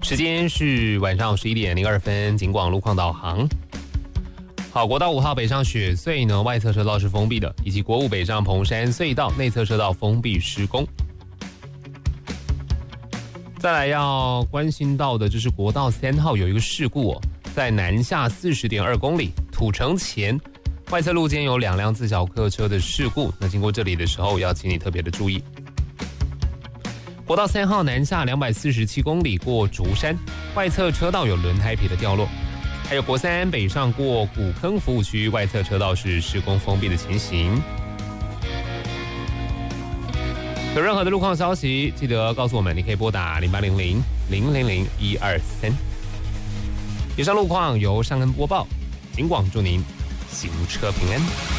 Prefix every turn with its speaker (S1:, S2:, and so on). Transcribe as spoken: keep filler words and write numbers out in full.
S1: 时间是晚上十一点零二分，警广路况导航。好，国道五号北上雪隧呢，外侧车道是封闭的，以及国五北上蓬山隧道内侧车道封闭施工。再来要关心到的就是国道三号有一个事故哦，在南下四十点二公里土城前外侧路肩有两辆自小客车的事故，那经过这里的时候要请你特别的注意。国道三号南下两百四十七公里过竹山，外侧车道有轮胎皮的掉落。还有国三北上过古坑服务区，外侧车道是施工封闭的情形。有任何的路况消息，记得告诉我们，你可以拨打零八零零零零零一二三。以上路况由尚恩播报，警广祝您行车平安。